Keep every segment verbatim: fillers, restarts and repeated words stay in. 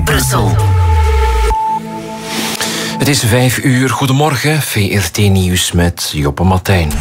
Radio Brussel. Het is vijf uur. Goedemorgen. V R T Nieuws met Joppe Martijn.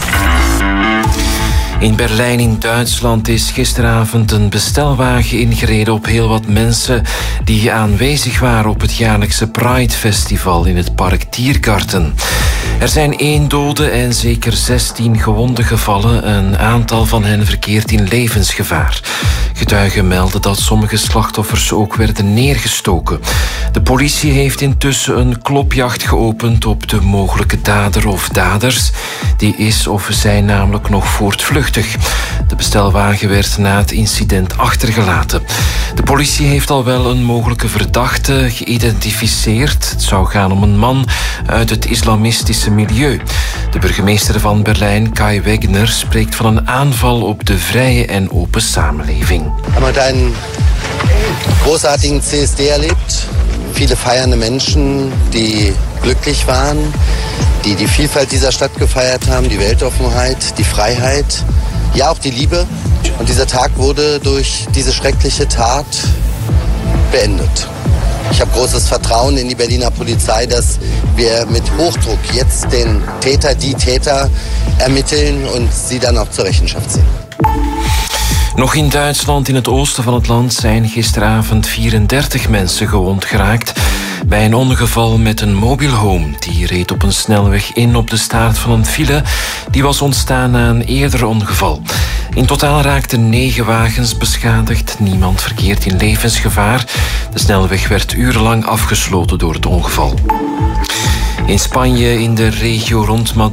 In Berlijn in Duitsland is gisteravond een bestelwagen ingereden op heel wat mensen die aanwezig waren op het jaarlijkse Pride Festival in het park Tiergarten. Er zijn één dode en zeker zestien gewonden gevallen. Een aantal van hen verkeert in levensgevaar. Getuigen melden dat sommige slachtoffers ook werden neergestoken. De politie heeft intussen een klopjacht geopend op de mogelijke dader of daders. Die is of zijn namelijk nog voortvluchtig. De bestelwagen werd na het incident achtergelaten. De politie heeft al wel een mogelijke verdachte geïdentificeerd. Het zou gaan om een man uit het islamistische milieu. De burgemeester van Berlijn, Kai Wegner, spreekt van een aanval op de vrije en open samenleving. We hebben een großartigen C S D erlebt. Viele feiernde Menschen, die glücklich waren, die die Vielfalt dieser Stadt gefeiert haben, die Weltoffenheit, die Freiheit, ja auch die Liebe. Und dieser Tag wurde durch diese schreckliche Tat beendet. Ich habe großes Vertrauen in die Berliner Polizei, dass wir mit Hochdruck jetzt den Täter, die Täter ermitteln und sie dann auch zur Rechenschaft ziehen. Nog in Duitsland, in het oosten van het land, zijn gisteravond vierendertig mensen gewond geraakt bij een ongeval met een mobile home. Die reed op een snelweg in op de staart van een file die was ontstaan na een eerder ongeval. In totaal raakten negen wagens beschadigd. Niemand verkeert in levensgevaar. De snelweg werd urenlang afgesloten door het ongeval. In Spanje, in de regio rond Madrid,